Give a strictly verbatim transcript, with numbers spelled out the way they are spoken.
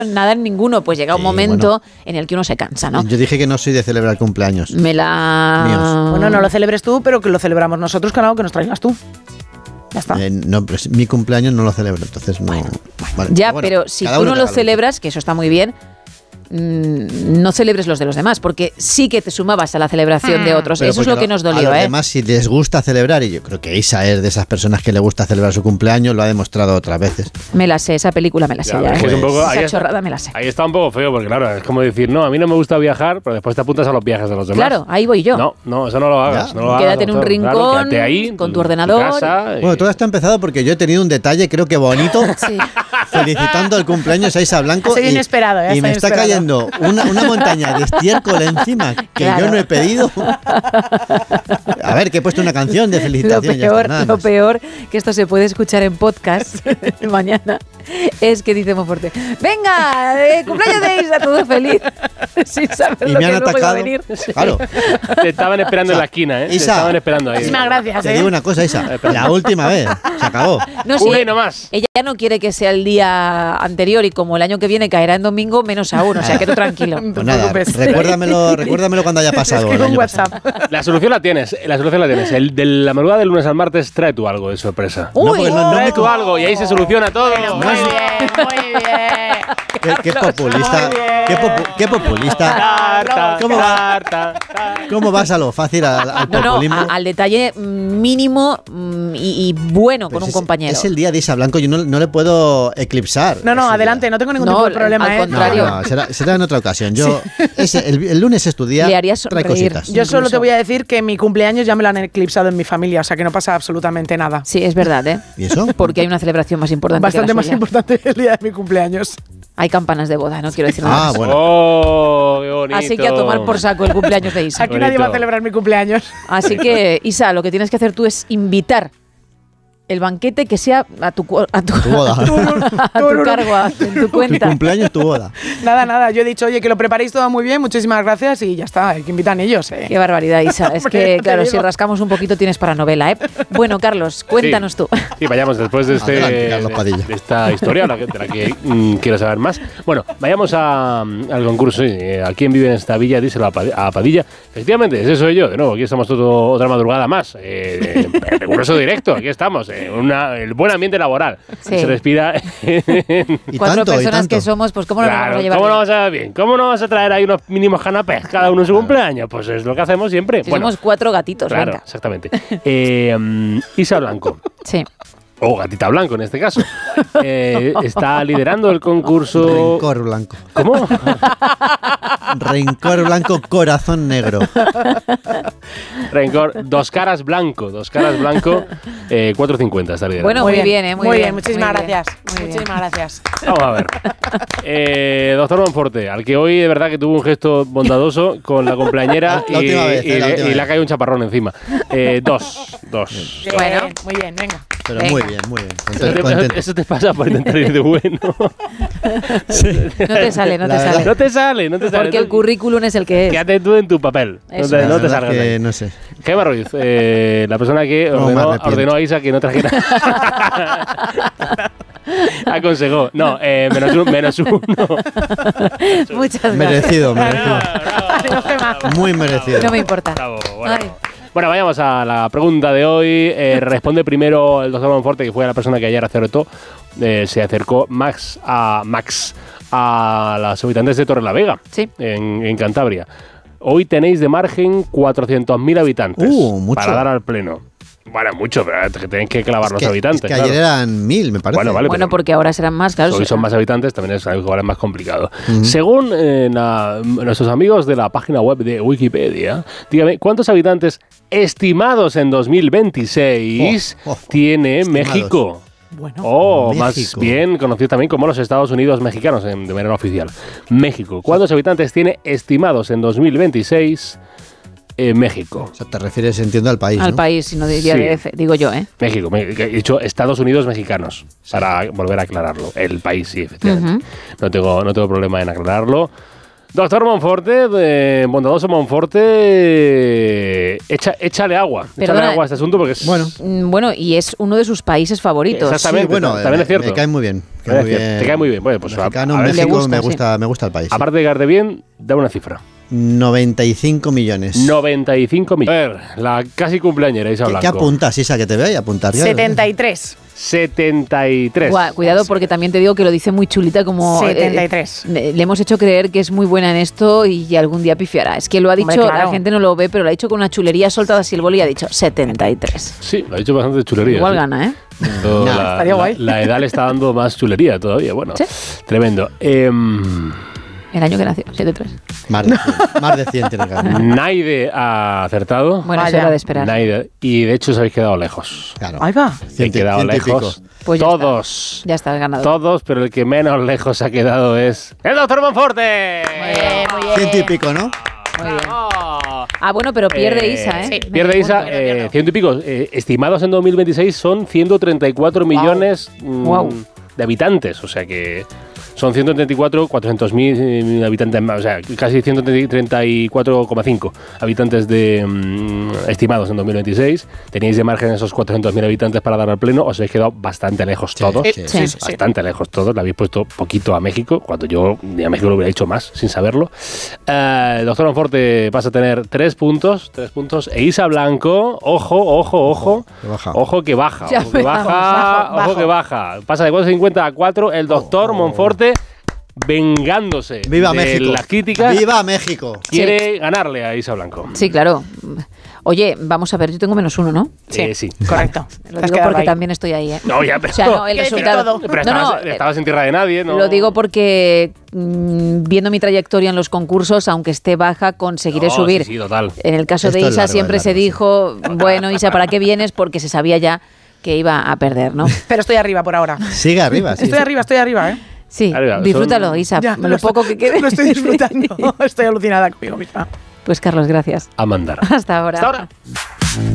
nada en ninguno. Pues llega un Sí, momento bueno. en el que uno se cansa, ¿no? Yo dije que no soy de celebrar cumpleaños. Me la... Míos. Bueno, no lo celebres tú, pero que lo celebramos nosotros, con algo que nos traigas tú. Ya está. Eh, no, pero mi cumpleaños no lo celebro, entonces no. Vale, Ya, bueno, pero si cada tú uno no que lo haga que celebras, que eso está muy bien, mmm, no celebres los de los demás, porque sí que te sumabas a la celebración de otros. Pero Eso es porque lo que nos dolió, a los ¿eh? demás, si les gusta celebrar, y yo creo que Isa es de esas personas que le gusta celebrar su cumpleaños, lo ha demostrado otras veces. Me la sé, esa película me la sé Ya, ya, es ¿eh? que es un poco- ahí Esa está- chorrada me la sé. Ahí está un poco feo, porque claro, es como decir, no, a mí no me gusta viajar, pero después te apuntas a los viajes de los demás. Claro, ahí voy yo. No, no, eso no lo hagas. Ya. No lo hagas, Quédate en un doctor. rincón, Claro, quédate ahí, con tu en ordenador. casa, y- Bueno, todo esto ha empezado porque yo he tenido un detalle, creo que bonito, Sí. felicitando el cumpleaños a Isa Blanco. Ha sido y, inesperado, ¿eh? Ha y sido me está inesperado. cayendo una, una montaña de estiércol encima que Claro. yo no he pedido. A ver, que he puesto una canción de Lo felicitación. ya está, peor, nada lo más. peor, que esto se puede escuchar en podcast mañana, es que dice Monforte, venga, eh, cumpleaños de Isa, todo feliz, sin saber Y lo me que han luego iba a atacado. venir. Claro. Te estaban esperando en la esquina, ¿eh? Te Isa. estaban esperando ahí. Muchísimas gracias, Te ¿eh? digo una cosa, Isa. La última vez. Se acabó. No, sí, Una y no más. ella ya no quiere que sea el día anterior y como el año que viene caerá en domingo, menos aún, o sea que tú tranquilo. No te Pues nada, preocupes. recuérdamelo, recuérdamelo cuando haya pasado. Escribe el un año WhatsApp. pasado. La solución la tienes, la solución la tienes. El de la madrugada del lunes al martes, trae tú algo de sorpresa. Uy, No, porque no- no Trae me- tú algo y ahí se soluciona todo. Muy bien, muy bien. Qué, qué populista. muy bien. Qué, popu- qué populista. Tarta, ¿Cómo va? tarta, tarta. ¿Cómo vas a lo fácil al, al no, no, populismo? a- al detalle mínimo mm, y, y bueno Pues con un es- compañero. Es el día de Isa Blanco, yo no, no le puedo eclipsar. No, no, ese adelante, día. no tengo ningún No, tipo de problema, al ¿eh? No, contrario. no, será, será en otra ocasión. Yo, ese, el, el lunes es tu día. Le haría trae sonreír. cositas. Yo solo Incluso. te voy a decir que mi cumpleaños ya me lo han eclipsado en mi familia, o sea que no pasa absolutamente nada. Sí, es verdad, ¿eh? ¿Y eso? Porque hay una celebración más importante. Bastante que la más suya. importante el día de mi cumpleaños. Hay campanas de boda, no quiero decir nada Ah, más. bueno. Oh, qué bonito. Así que a tomar por saco el cumpleaños de Isa. Aquí nadie va a Bonito. celebrar mi cumpleaños. Así que, Isa, lo que tienes que hacer tú es invitar el banquete que sea a tu, cu- a tu, Tu boda. a tu cargo, a- en tu Mi cuenta. cumpleaños, tu boda. Nada, nada, yo he dicho, oye, que lo preparéis todo muy bien, muchísimas gracias y ya está, hay que invitar ellos, ¿eh? Qué barbaridad, Isa. Es Hombre, que, te claro, digo. si rascamos un poquito tienes para novela, ¿eh? Bueno, Carlos, cuéntanos tú. Sí, vayamos después de, este, Adelante, Carlos Padilla. de, de esta historia, la que- de la que mm, quiero saber más. Bueno, vayamos a, al concurso. Eh, ¿A quién vive en esta villa? Díselo a, Pad- a Padilla. Efectivamente, ese soy yo. De nuevo, aquí estamos todo, otra madrugada más. Eh, en concurso directo, aquí estamos. Eh, una, el buen ambiente laboral. Sí. Se respira. Y Cuatro tanto, y personas tanto. que somos, pues ¿cómo nos Claro, vamos a llevar ¿cómo no bien? vas a bien? ¿Cómo no vas a traer ahí unos mínimos canapés cada uno en su cumpleaños? Pues es lo que hacemos siempre. Si Bueno, somos cuatro gatitos, claro, venga. exactamente. Eh, mm, Isa Blanco. Sí. O Gatita Blanco en este caso. Eh, está liderando el concurso. Rencor blanco. ¿Cómo? Rencor blanco, corazón negro. Rencor, dos caras blanco. Dos caras blanco, eh, cuatro cincuenta está liderando. Bueno, muy bien, ¿eh? Muy Muy bien, bien, muchísimas muy bien, gracias. muy bien. Muchísimas gracias. Vamos a ver. Eh, doctor Monforte, al que hoy de verdad que tuvo un gesto bondadoso con la cumpleañera La y, última vez, y eh, la le, última y le vez. ha caído un chaparrón encima. Eh, dos. Dos. Bien, Bueno. muy bien, venga. Pero Venga. muy bien, muy bien. Eso Contento, te, contento. eso te pasa por intentar ir de bueno. No te sale, no La te verdad. sale. No te sale, no te sale. Porque el currículum es el que es. Quédate tú en tu papel. No Eso. te, La no te verdad salgas que de ahí. no sé. Gemma Ruiz, eh, la persona que No, me ordenó, arrepiento. ordenó a Isa que no trajera. Aconsejó. No, eh, menos, un, menos uno. Muchas gracias. Merecido, merecido. Adiós, Gemma. Muy merecido. No me importa. Bravo, bueno. Ay. Bueno, vayamos a la pregunta de hoy. Eh, responde primero el doctor Monforte, que fue la persona que ayer acertó. Eh, se acercó Max a Max a los habitantes de Torrelavega, Sí. en, en Cantabria. Hoy tenéis de margen cuatrocientos mil habitantes Uh, mucho. para dar al pleno. Bueno, mucho, pero es que tenéis que clavar Es los que, habitantes. es que claro. ayer eran mil, me parece. Bueno, vale. Bueno, pero- porque ahora serán más, claro. Hoy son será- más habitantes, también es algo ahora más complicado. Ujú. Según eh, la- nuestros amigos de la página web de Wikipedia, dígame, ¿cuántos habitantes estimados en dos mil veintiséis Oh, oh, tiene estimados. México? Bueno, O más México. bien conocido también como los Estados Unidos mexicanos en- de manera oficial. México. ¿Cuántos habitantes tiene estimados en dos mil veintiséis eh, México? O sea, te refieres, entiendo, al país, Al ¿no? país, si no diría Sí. D F, digo yo, ¿eh? México, me- he dicho Estados Unidos mexicanos, para volver a aclararlo. El país, sí, efectivamente. Ujú. No tengo, no tengo problema en aclararlo. Doctor Monforte, eh, bondadoso Monforte, echa, échale agua. Perdona, échale agua a este asunto porque es... Bueno. Mm, Bueno, y es uno de sus países favoritos. Exactamente. Sí, bueno, también eh, es cierto. Me cae muy bien. Te cae muy bien. Te cae muy bien. Bueno, pues a- Mexicano, a ver- México, Le gusta, me, sí. gusta, me gusta el país. sí. Aparte de quedarte bien, da una cifra. noventa y cinco millones. noventa y cinco millones. A ver, la casi cumpleañera Isa ¿Qué, Blanco. ¿Qué apuntas, Isa, que te vea y apuntar? ya. setenta y tres. setenta y tres. Gua- cuidado, porque también te digo que lo dice muy chulita, como setenta y tres. eh, le hemos hecho creer que es muy buena en esto y algún día pifiará. Es que lo ha dicho, Hombre, claro. la gente no lo ve, pero lo ha dicho con una chulería soltada así el boli y ha dicho setenta y tres. Sí, lo ha dicho bastante chulería. Igual sí. gana, ¿eh? Todo Nah, la, estaría guay. la- la edad le está dando más chulería todavía. Bueno, Sí. tremendo. Em, El año que nació, setenta y tres. Más de cien, más de cien tiene que haber. Naide ha acertado. Bueno, eso Vaya. era de esperar. Naide. Y de hecho os habéis quedado lejos. Claro. Ahí va. He Ciento- quedado ciento y pico. lejos. Pues ya todos. Ya está el ganador. Todos, pero el que menos lejos ha quedado es el doctor Monforte. Muy bien, muy bien. Ciento y pico, ¿no? Muy bien. ¡Bravo! Ah, bueno, pero pierde Eh, Isa, ¿eh? sí, Medio Pierde Isa, punto. eh, ciento y pico. Eh, estimados en dos mil veintiséis son ciento treinta y cuatro millones mm, Guau. de habitantes. O sea que son ciento treinta y cuatro, cuatrocientos mil habitantes más. O sea, casi ciento treinta y cuatro coma cinco habitantes de mm, estimados en dos mil veintiséis. Teníais de margen esos cuatrocientos mil habitantes para dar al pleno. Os habéis quedado bastante lejos Sí, todos. sí, sí, sí. Bastante lejos todos. Le habéis puesto poquito a México, cuando yo ni a México lo hubiera hecho más, sin saberlo. Eh, el doctor Monforte pasa a tener tres puntos, tres puntos. E Isa Blanco, ojo, ojo, ojo, que baja. ojo que baja, Ya ojo que veamos, baja, bajo, ojo bajo. que baja. Pasa de cuatro cincuenta a cuatro. El doctor Monforte, vengándose ¡Viva de México! las críticas, ¡Viva México! quiere ganarle a Isa Blanco. Sí, claro. Oye, vamos a ver, yo tengo menos uno, ¿no? Sí, Eh, sí. correcto. Lo Te has digo quedado porque ahí. también estoy ahí, ¿eh? No, ya, pero, O sea, no, el ¿Qué decir resultado. todo? pero No, no, estabas, eh, estabas en tierra de nadie, ¿no? Lo digo porque mm, viendo mi trayectoria en los concursos, aunque esté baja, conseguiré No, subir. Sí, sí, total. En el caso Esto de es Isa largo, siempre es se largo, sí. dijo, bueno, Isa, ¿para qué vienes? Porque se sabía ya que iba a perder, ¿no? Pero estoy arriba por ahora. Sigue arriba. sí. Estoy arriba, estoy arriba, ¿eh? Sí, Arriba, son- disfrútalo, Isa, Ya, lo poco que quede. Lo estoy disfrutando. Estoy alucinada conmigo misma. Pues Carlos, gracias. A mandar. Hasta ahora. Hasta ahora.